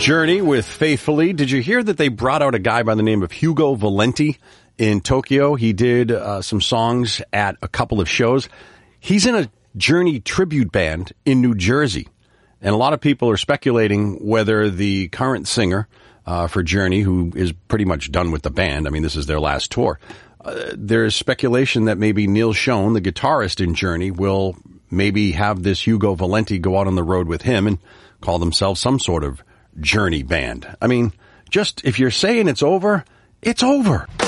Journey with Faithfully. Did you hear that they brought out a guy by the name of Hugo Valenti in Tokyo? He did some songs at a couple of shows. He's in a Journey tribute band in New Jersey. And a lot of people are speculating whether the current singer for Journey, who is pretty much done with the band, I mean, this is their last tour, there's speculation that maybe Neil Schon, the guitarist in Journey, will maybe have this Hugo Valenti go out on the road with him and call themselves some sort of Journey band. I mean, just if you're saying it's over, it's over.